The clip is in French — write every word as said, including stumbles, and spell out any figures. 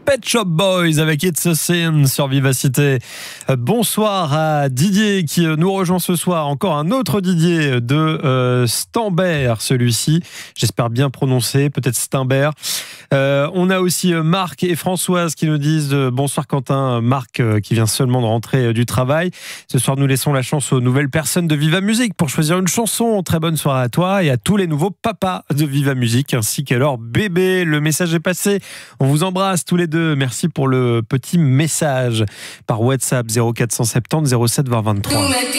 Pet Shop Boys avec It's a Sin sur Vivacité. Bonsoir à Didier qui nous rejoint ce soir. Encore un autre Didier de euh, Stambert, celui-ci. J'espère bien prononcer, peut-être Stambert. Euh, on a aussi Marc et Françoise qui nous disent euh, bonsoir Quentin. Marc euh, qui vient seulement de rentrer euh, du travail. Ce soir, nous laissons la chance aux nouvelles personnes de Viva Musique pour choisir une chanson. Très bonne soirée à toi et à tous les nouveaux papas de Viva Musique ainsi qu'à leurs bébés. Le message est passé. On vous embrasse tous les deux. Merci pour le petit message par WhatsApp zéro quatre cent soixante-dix zéro sept vingt vingt-trois.